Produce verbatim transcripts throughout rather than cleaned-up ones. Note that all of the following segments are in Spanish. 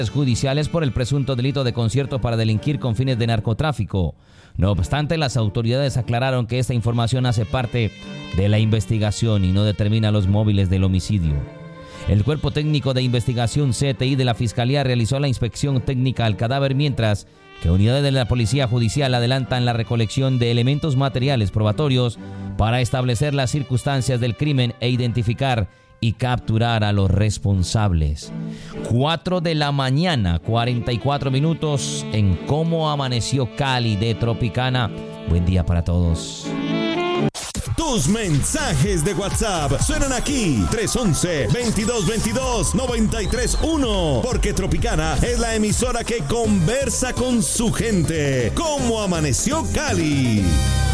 judiciales por el presunto delito de concierto para delinquir con fines de narcotráfico. No obstante, las autoridades aclararon que esta información hace parte de la investigación y no determina los móviles del homicidio. El Cuerpo Técnico de Investigación C T I de la Fiscalía realizó la inspección técnica al cadáver, mientras que unidades de la Policía Judicial adelantan la recolección de elementos materiales probatorios para establecer las circunstancias del crimen e identificar y capturar a los responsables. cuatro de la mañana, cuarenta y cuatro minutos en Cómo Amaneció Cali de Tropicana. Buen día para todos. Tus mensajes de WhatsApp suenan aquí. tres once, veintidós veintidós, noventa y tres uno. Porque Tropicana es la emisora que conversa con su gente. ¿Cómo amaneció Cali?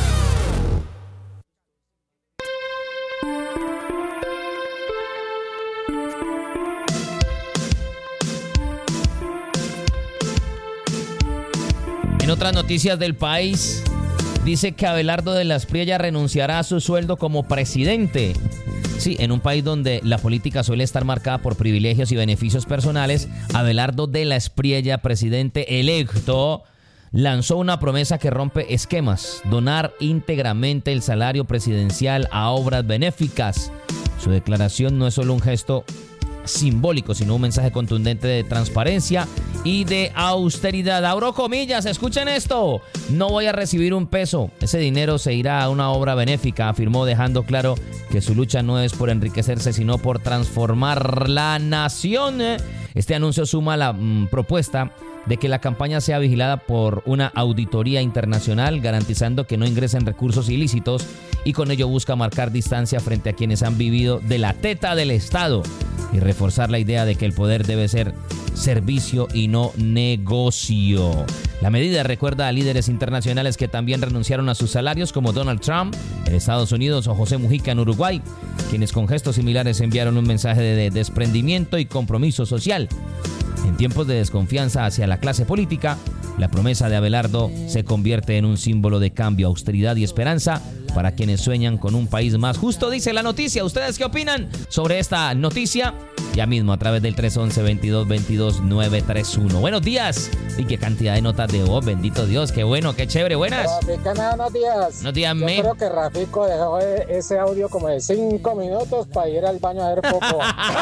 En otras noticias del país, dice que Abelardo de la Espriella renunciará a su sueldo como presidente. Sí, en un país donde la política suele estar marcada por privilegios y beneficios personales, Abelardo de la Espriella, presidente electo, lanzó una promesa que rompe esquemas: donar íntegramente el salario presidencial a obras benéficas. Su declaración no es solo un gesto simbólico, sino un mensaje contundente de transparencia y de austeridad. Abro comillas, escuchen esto: no voy a recibir un peso, ese dinero se irá a una obra benéfica, afirmó, dejando claro que su lucha no es por enriquecerse, sino por transformar la nación. Este anuncio suma la mmm, propuesta de que la campaña sea vigilada por una auditoría internacional, garantizando que no ingresen recursos ilícitos, y con ello busca marcar distancia frente a quienes han vivido de la teta del Estado y reforzar la idea de que el poder debe ser servicio y no negocio. La medida recuerda a líderes internacionales que también renunciaron a sus salarios, como Donald Trump en Estados Unidos o José Mujica en Uruguay, quienes con gestos similares enviaron un mensaje de desprendimiento y compromiso social. En tiempos de desconfianza hacia la clase política, la promesa de Abelardo se convierte en un símbolo de cambio, austeridad y esperanza para quienes sueñan con un país más justo, dice la noticia. ¿Ustedes qué opinan sobre esta noticia? Ya mismo a través del tres once, veintidós veintidós, novecientos treinta y uno. Buenos días. Y qué cantidad de notas de voz, bendito Dios, qué bueno, qué chévere, buenas. Tropicana, buenos días. Buenos días, Yo me. creo que Rafico dejó ese audio como de cinco minutos para ir al baño a ver poco.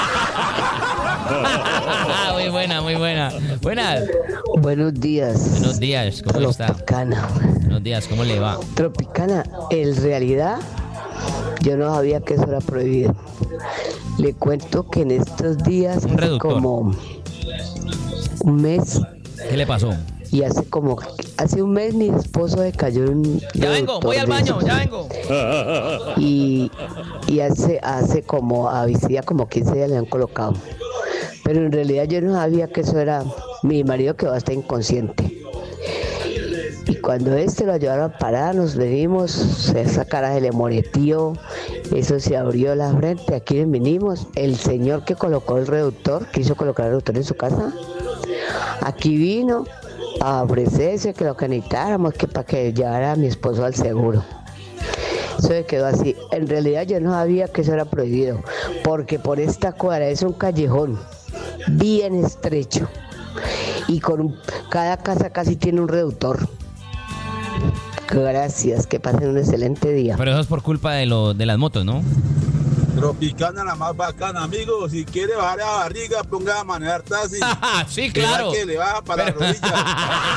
Muy buena, muy buena. Buenas. Buenos días. Buenos días, ¿cómo está? Tropicana. Buenos días, ¿cómo le va? Tropicana, en realidad yo no sabía que eso era prohibido. Le cuento que en estos días, Un hace reductor. como un mes, ¿Qué le pasó? y hace como, hace un mes mi esposo se cayó en un Ya vengo, voy al baño, ya vengo. Y, y hace, hace como, hacía como quince días le han colocado. Pero en realidad yo no sabía que eso era, mi marido quedó hasta inconsciente. Y cuando este lo llevaron a parar, nos venimos, esa cara se le moreteó, eso se abrió la frente, aquí venimos, el señor que colocó el reductor, quiso colocar el reductor en su casa, aquí vino a ofrecerse que lo que necesitáramos, que para que llevara a mi esposo al seguro. Eso se quedó así. En realidad yo no sabía que eso era prohibido, porque por esta cuadra es un callejón bien estrecho y con un, cada casa casi tiene un reductor. Gracias, que pasen un excelente día. Pero eso es por culpa de, lo, de las motos, ¿no? Tropicana, la más bacana, amigo. Si quiere bajar la barriga, ponga a manejar taxi. Sí, claro. Que le baja para Pero... la rodilla.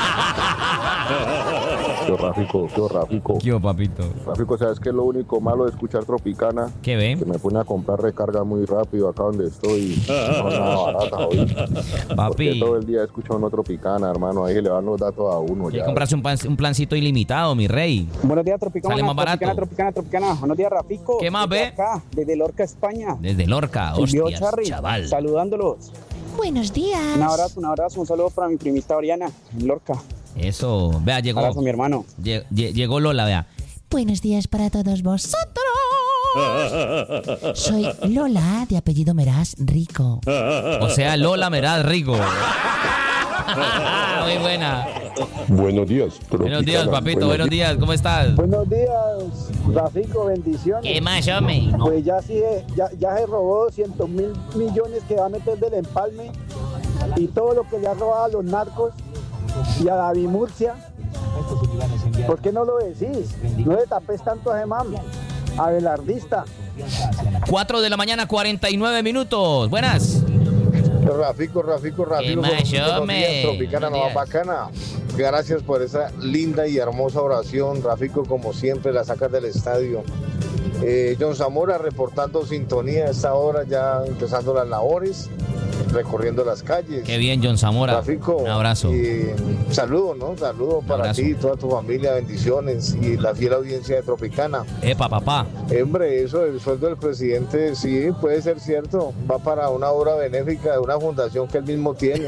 Yo, Rafico, yo, Rafico. ¿Qué hubo, papito? Rafico, ¿sabes qué es lo único malo de escuchar Tropicana? ¿Qué ve? Que me pone a comprar recarga muy rápido acá donde estoy. No, nada barata, hoy. Papi. Porque todo el día escucho una Tropicana, hermano. Ahí le dan los datos a uno. Hay que Ya. comprarse un, plan, un plancito ilimitado, mi rey. Buenos días, Tropicana. Sale más barato. Tropicana, Tropicana, Tropicana. Buenos días, Rafico. ¿Qué más, Desde ve? acá, desde Lorca, España. Desde Lorca, El viejo hostias, Charry, chaval. saludándolos. Buenos días. Un abrazo, un abrazo, un saludo para mi primita Oriana, en Lorca. Eso, vea, llegó. Un abrazo, mi hermano. Lle- lle- Llegó Lola, vea. Buenos días para todos vosotros. Soy Lola, de apellido Meraz Rico. O sea, Lola Meraz Rico. Muy buena. Buenos días, Tropicana. Buenos días, papito, buenos días, ¿cómo estás? Buenos días, Rafico, bendiciones. ¿Qué más, hombre? Pues ya sí, ya, ya se robó doscientos mil millones que va a meter del empalme Y todo lo que le ha robado a los narcos y a David Murcia, ¿por qué no lo decís? No le tapes tanto a ese man, abelardista. cuatro de la mañana, cuarenta y nueve minutos. Buenas. Rafico, Rafico, Rafico. Tropicana, no bacana. Gracias por esa linda y hermosa oración, Rafico, como siempre la sacas del estadio. Eh, John Zamora reportando sintonía a esta hora, ya empezando las labores, recorriendo las calles. Qué bien, John Zamora. Rafico, un abrazo. Eh, saludo, ¿no? Saludo para abrazo. ti, toda tu familia, bendiciones y la fiel audiencia de Tropicana. Epa, papá. Hombre, eso del sueldo del presidente, sí, puede ser cierto. Va para una obra benéfica de una fundación que él mismo tiene.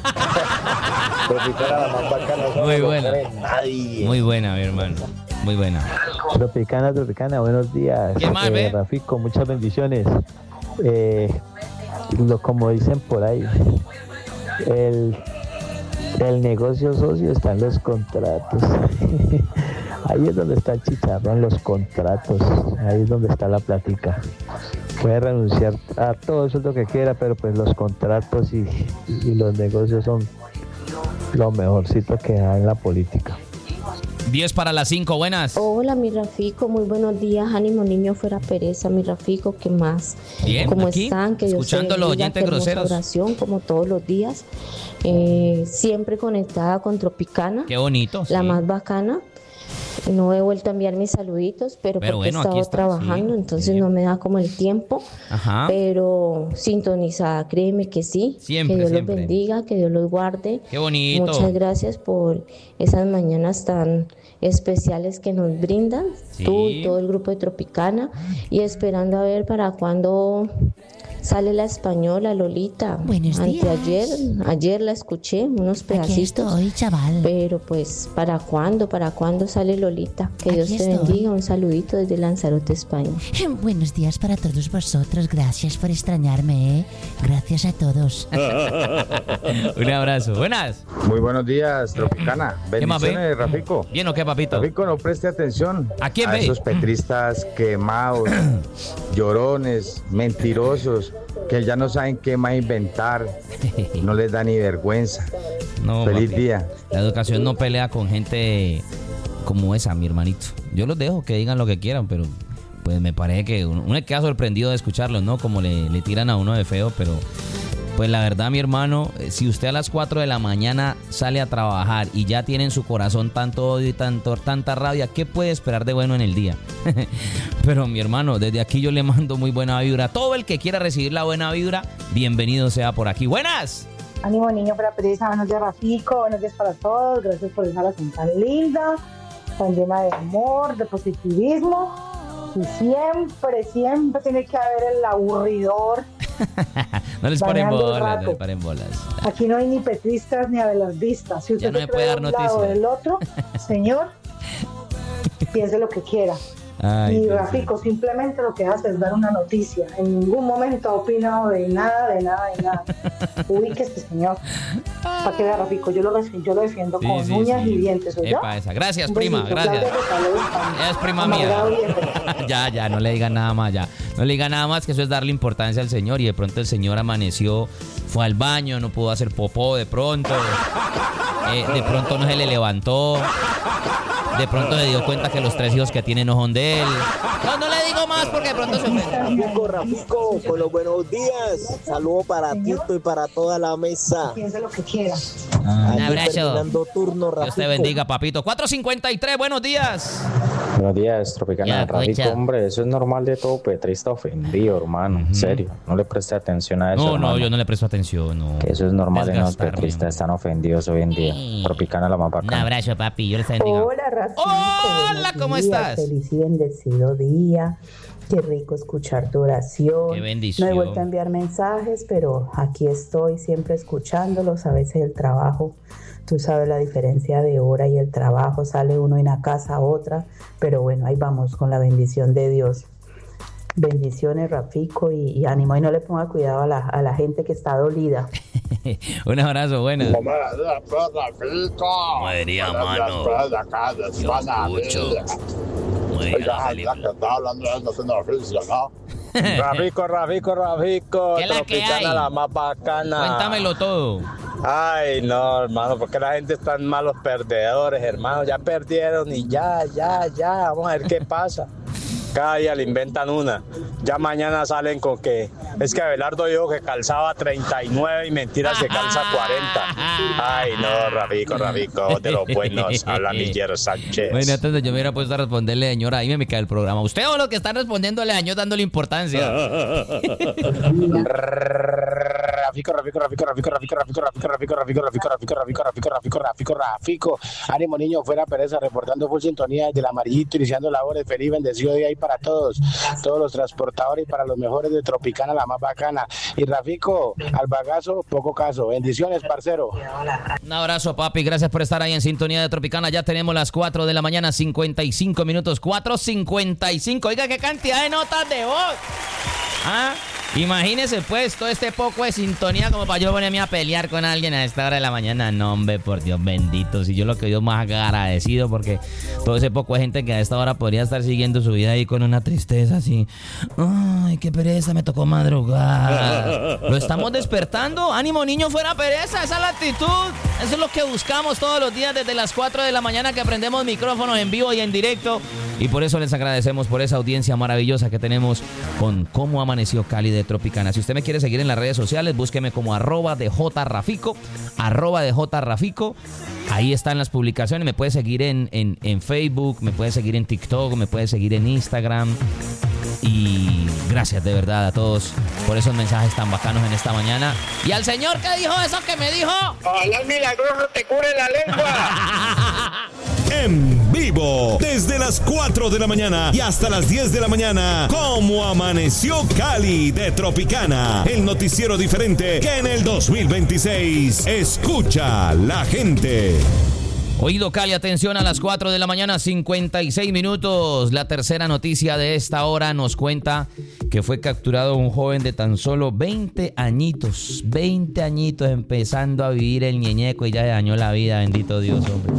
Tropicana, la más bacana. Muy no buena. Nadie. Muy buena, mi hermano. Muy buena. Tropicana, Tropicana, buenos días. ¿Qué más, eh, ve? Rafico, muchas bendiciones. Eh, lo, como dicen por ahí, el, el negocio socio está en los contratos. Ahí es donde está el chicharrón, los contratos. Ahí es donde está la plática. Puede renunciar a todo eso lo que quiera, pero pues los contratos y, y los negocios son lo mejorcito que hay en la política. diez para las cinco, buenas. Hola, mi Rafico, muy buenos días. Ánimo, niño, fuera pereza, mi Rafico, ¿qué más? Bien, ¿Cómo aquí, están? Que Dios escuchando te los bendiga, oyentes qué hermosa groseros. oración, como todos los días. Eh, siempre conectada con Tropicana. Qué bonito. La sí. más bacana. No he vuelto a enviar mis saluditos, pero, Pero porque bueno, he aquí estado está, trabajando, sí, entonces sí. no me da como el tiempo. Ajá. Pero sintonizada, créeme que sí. Siempre, que Dios siempre. los bendiga, que Dios los guarde. Qué bonito. Muchas gracias por esas mañanas tan especiales que nos brindan, Sí. tú y todo el grupo de Tropicana, y esperando a ver para cuándo sale la española, Lolita. Buenos días. Anteayer, ayer la escuché, unos Aquí pedacitos. estoy, chaval. Pero pues, ¿para cuándo? ¿Para cuándo sale Lolita? Que Aquí Dios te estoy. bendiga. Un saludito desde Lanzarote, España. Buenos días para todos vosotros. Gracias por extrañarme, ¿eh? Gracias a todos. Un abrazo. Buenas. Muy buenos días, Tropicana. ¿Qué más, ve? Bendiciones, Rafico. ¿Bien o qué, papito? Rafico, no preste atención ¿A quién ve? esos petristas quemados, llorones, mentirosos, que ya no saben qué más inventar, no les da ni vergüenza. No, Feliz papi. día. La educación no pelea con gente como esa, mi hermanito. Yo los dejo que digan lo que quieran, pero pues me parece que uno, uno queda sorprendido de escucharlos, ¿no? Como le, le tiran a uno de feo, pero pues la verdad, mi hermano, eh, si usted a las cuatro de la mañana sale a trabajar y ya tiene en su corazón tanto odio y tanto, tanta rabia, ¿qué puede esperar de bueno en el día? Pero mi hermano, desde aquí yo le mando muy buena vibra. Todo el que quiera recibir la buena vibra, bienvenido sea por aquí. ¡Buenas! Ánimo, niño, para pereza. Buenos días, Rafico. Buenos días para todos. Gracias por esa oración tan linda, tan llena de amor, de positivismo. Y siempre, siempre tiene que haber el aburridor. No les paren Bañando el bolas, no rato. les paren bolas. Aquí no hay ni petristas ni abelardistas. Si usted Ya no se me puede cree dar de un lado o noticias. del otro, señor, piense lo que quiera. Ay, y Dios Rafico simplemente lo que hace es dar una noticia. En ningún momento ha opinado de nada, de nada, de nada. Ubíquese, señor. Para que vea, Rafico, yo lo, ref- yo lo defiendo Sí, con sí, uñas sí. y dientes. ¿oyó? Epa, esa. Gracias, Un prima, besito, gracias. Claudia González España. Es prima Amargado mía. y Ya, ya, no le digan nada más, ya. No le digan nada más, que eso es darle importancia al señor. Y de pronto el señor amaneció, fue al baño, no pudo hacer popó de pronto. Eh, de pronto no se le levantó. De pronto se dio cuenta que los tres hijos que tiene no son de él. No, no le digo más porque de pronto se ofende. Rafico, Rafico, con los buenos días. Saludos para Tito y para toda la mesa. Piense lo que quiera. Un abrazo. Terminando turno, Dios te Rafico. bendiga, papito. cuatro cincuenta y tres, buenos días. Buenos días, Tropicana. Ya, Rafico, cocha. hombre, eso es normal de todo petrista ofendido, hermano. En serio, no le preste atención a eso, No, no, hermano. yo no le presto atención, no. Que eso es normal en los Desgastarme, petristas, hombre. están ofendidos hoy en día. Sí. Tropicana la más Un bacana. abrazo, papi. Yo les bendiga. Hola, Rafico. Hola, buenos ¿cómo días, estás? Feliz y bendecido día. Qué rico escuchar tu oración. Qué bendición. No he vuelto a enviar mensajes, pero aquí estoy siempre escuchándolos. A veces el trabajo, tú sabes la diferencia de hora y el trabajo, sale uno en una casa a otra, pero bueno, ahí vamos con la bendición de Dios. Bendiciones, Rafico, y, y ánimo. Y no le ponga cuidado a la, a la gente que está dolida. Un abrazo, buenas. Madría, mano. Yo escucho. Oiga, ya que estaba hablando de eso, no se nos oficia, ¿no? Rafico, Rafico, Rafico. ¿Qué es la que hay? La más bacana. Cuéntamelo todo. Ay, no, hermano, porque la gente está en malos perdedores, hermano. Ya perdieron y ya, ya, ya. Vamos a ver qué pasa. Cada día le inventan una. Ya mañana salen con que es que Abelardo dijo que calzaba treinta y nueve y mentira se calza cuarenta. Ay, no, Rafico, Rafico, de los buenos. Habla Miguel Sánchez. Bueno, entonces yo me hubiera puesto a responderle, señora, ahí me cae el programa. Usted o lo que están respondiéndole a años dándole importancia. Rafico, Rafico, Rafico, Rafico, Rafico, Rafico, Rafico, Rafico, Rafico, Rafico, Rafico, Rafico, Rafico, Rafico, Rafico, Rafico. Ánimo niño, fuera pereza, reportando full sintonía desde el Amarillito, iniciando labores. Feliz bendecido día ahí para todos, todos los transportadores y para los mejores de Tropicana, la más bacana. Y Rafico, al bagazo, poco caso. Bendiciones, parcero. Un abrazo, papi. Gracias por estar ahí en sintonía de Tropicana. Ya tenemos las cuatro de la mañana, cincuenta y cinco minutos. cuatro cincuenta y cinco. Oiga, qué cantidad de notas de voz. ¿Ah? Imagínese pues todo este poco de sintonía como para yo ponerme a pelear con alguien a esta hora de la mañana. No, hombre, por Dios bendito. Si yo lo que yo más agradecido porque todo ese poco de gente que a esta hora podría estar siguiendo su vida ahí con una tristeza así. Ay, qué pereza, me tocó madrugar. Lo estamos despertando. Ánimo, niño, fuera pereza. Esa es la actitud. Eso es lo que buscamos todos los días desde las cuatro de la mañana que aprendemos micrófonos en vivo y en directo. Y por eso les agradecemos por esa audiencia maravillosa que tenemos con Cómo Amaneció Cali de Tropicana. Si usted me quiere seguir en las redes sociales, búsqueme como arroba de J Rafico, arroba de J Rafico. Ahí están las publicaciones. Me puede seguir en, en, en Facebook, me puede seguir en TikTok, me puede seguir en Instagram. Y gracias de verdad a todos por esos mensajes tan bacanos en esta mañana. Y al señor que dijo eso que me dijo, ojalá el milagroso te cure la lengua. En vivo, desde las cuatro de la mañana y hasta las diez de la mañana, Cómo Amaneció Cali de Tropicana, el noticiero diferente que en el dos mil veintiséis escucha la gente. Oído Cali, atención, a las cuatro de la mañana, cincuenta y seis minutos. La tercera noticia de esta hora nos cuenta que fue capturado un joven de tan solo veinte añitos, veinte añitos empezando a vivir el ñeñeco y ya le dañó la vida, bendito Dios, hombre.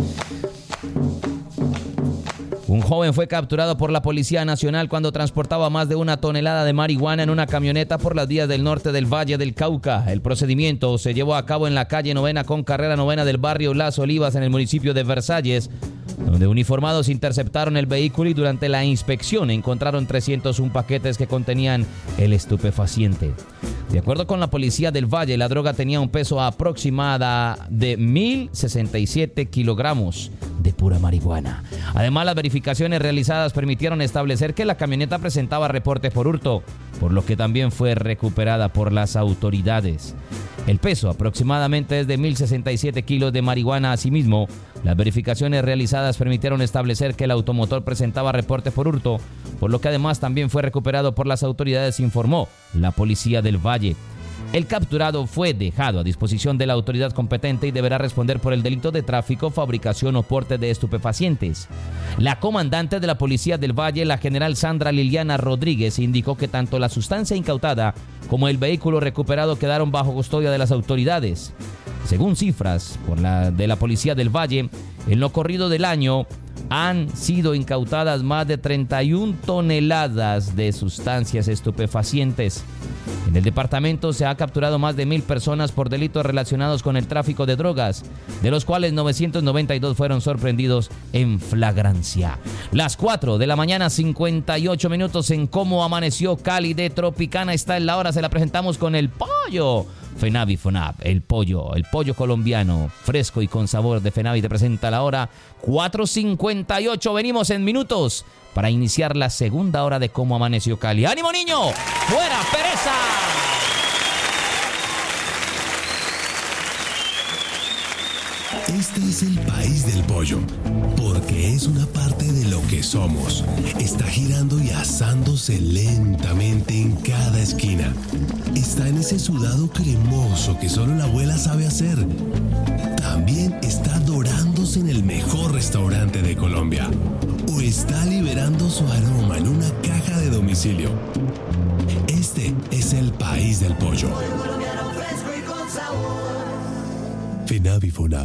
Un joven fue capturado por la Policía Nacional cuando transportaba más de una tonelada de marihuana en una camioneta por las vías del norte del Valle del Cauca. El procedimiento se llevó a cabo en la calle Novena con carrera Novena del barrio Las Olivas en el municipio de Versalles, donde uniformados interceptaron el vehículo y durante la inspección encontraron trescientos uno paquetes que contenían el estupefaciente. De acuerdo con la Policía del Valle, la droga tenía un peso aproximado de mil sesenta y siete kilogramos de pura marihuana. Además, las verificaciones realizadas permitieron establecer que la camioneta presentaba reporte por hurto, por lo que también fue recuperada por las autoridades. El peso aproximadamente es de mil sesenta y siete kilos de marihuana. Asimismo, las verificaciones realizadas permitieron establecer que el automotor presentaba reporte por hurto, por lo que además también fue recuperado por las autoridades, informó la Policía del Valle. El capturado fue dejado a disposición de la autoridad competente y deberá responder por el delito de tráfico, fabricación o porte de estupefacientes. La comandante de la Policía del Valle, la general Sandra Liliana Rodríguez, indicó que tanto la sustancia incautada como el vehículo recuperado quedaron bajo custodia de las autoridades. Según cifras por la, de la Policía del Valle, en lo corrido del año han sido incautadas más de treinta y una toneladas de sustancias estupefacientes. En el departamento se ha capturado más de mil personas por delitos relacionados con el tráfico de drogas, de los cuales novecientos noventa y dos fueron sorprendidos en flagrancia. Las cuatro de la mañana, cincuenta y ocho minutos en Cómo Amaneció Cali de Tropicana. Está en la hora, se la presentamos con el pollo. Fenavi Fonab, el pollo, el pollo colombiano, fresco y con sabor de Fenavi, te presenta la hora cuatro cincuenta y ocho. Venimos en minutos para iniciar la segunda hora de Cómo Amaneció Cali. ¡Ánimo, niño! ¡Fuera pereza! Este es el país del pollo, porque es una parte de lo que somos. Está girando y asándose lentamente en cada esquina. Está en ese sudado cremoso que solo la abuela sabe hacer. También está dorándose en el mejor restaurante de Colombia. O está liberando su aroma en una caja de domicilio. Este es el país del pollo. Fenavi Fonab.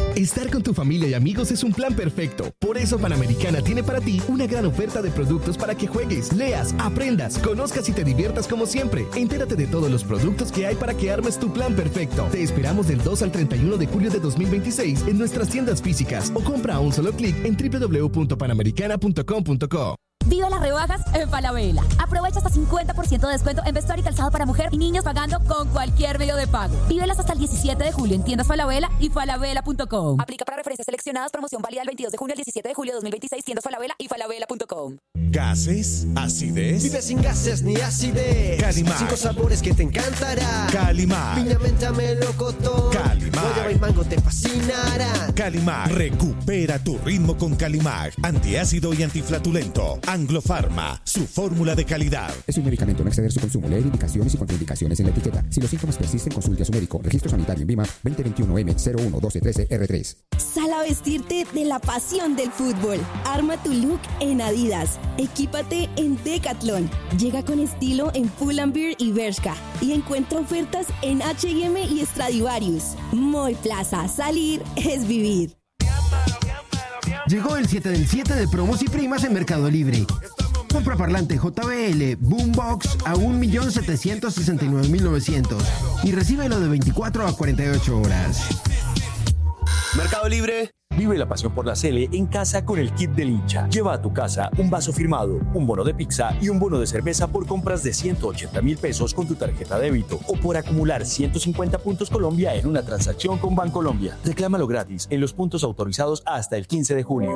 Estar con tu familia y amigos es un plan perfecto. Por eso Panamericana tiene para ti una gran oferta de productos para que juegues, leas, aprendas, conozcas y te diviertas como siempre. Entérate de todos los productos que hay para que armes tu plan perfecto. Te esperamos del dos al treinta y uno de julio de dos mil veintiséis en nuestras tiendas físicas o compra a un solo clic en doble u doble u doble u punto panamericana punto com punto co. Vive las rebajas en Falabella. Aprovecha hasta cincuenta por ciento de descuento en vestuario y calzado para mujer y niños pagando con cualquier medio de pago. Vívelas hasta el diecisiete de julio en tiendas Falabella y falabella punto com. Aplica para referencias seleccionadas. Promoción válida del veintidós de junio al diecisiete de julio de dos mil veintiséis. Tiendas Falabella y falabella punto com. ¿Gases? ¿Acidez? Vive sin gases ni acidez. Calimar. Cinco sabores que te encantarán. Calimar. Piña, menta, melocotón. Calimar. Guayaba y mango te fascinarán. Calimar. Recupera tu ritmo con Calimar. Antiácido y antiflatulento. Anglo Pharma, su fórmula de calidad. Es un medicamento, no exceder su consumo. Leer indicaciones y contraindicaciones en la etiqueta. Si los síntomas persisten, consulte a su médico. Registro sanitario en Vima veinte veintiuno M cero uno uno dos uno tres R tres. Sal a vestirte de la pasión del fútbol. Arma tu look en Adidas. Equípate en Decathlon. Llega con estilo en Pull&Bear y Bershka. Y encuentra ofertas en H y M y Stradivarius. Moy Plaza. Salir es vivir. Llegó el siete del siete de promos y primas en Mercado Libre. Compra parlante J B L Boombox a un millón setecientos sesenta y nueve mil novecientos y recíbelo de veinticuatro a cuarenta y ocho horas. Mercado Libre. Vive la pasión por la Sele en casa con el kit del hincha. Lleva a tu casa un vaso firmado, un bono de pizza y un bono de cerveza por compras de ciento ochenta mil pesos con tu tarjeta débito o por acumular ciento cincuenta puntos Colombia en una transacción con Bancolombia. Reclámalo gratis en los puntos autorizados hasta el quince de junio.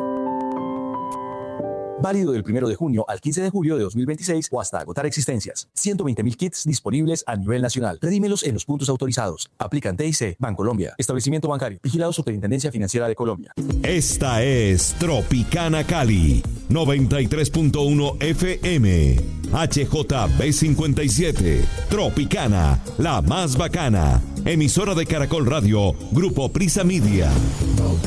Válido del primero de junio al quince de julio de dos mil veintiséis o hasta agotar existencias. ciento veinte mil kits disponibles a nivel nacional. Redímelos en los puntos autorizados. Aplican T I C, Bancolombia. Establecimiento bancario. Vigilado Superintendencia Financiera de Colombia. Esta es Tropicana Cali, noventa y tres punto uno F M. H J B cincuenta y siete. Tropicana, la más bacana. Emisora de Caracol Radio, Grupo Prisa Media.